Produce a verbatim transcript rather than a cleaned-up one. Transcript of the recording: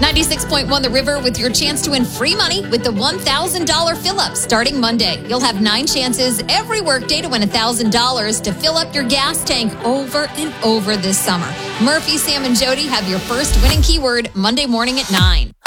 ninety-six point one The River with your chance to win free money with the one thousand dollars fill-up starting Monday. You'll have nine chances every workday to win one thousand dollars to fill up your gas tank over and over this summer. Murphy, Sam, and Jody have your first winning keyword Monday morning at nine.